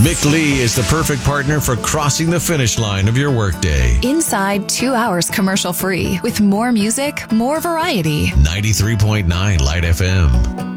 Mick Lee is the perfect partner for crossing the finish line of your workday. Inside 2 hours commercial free with more music, more variety. 93.9 Light FM.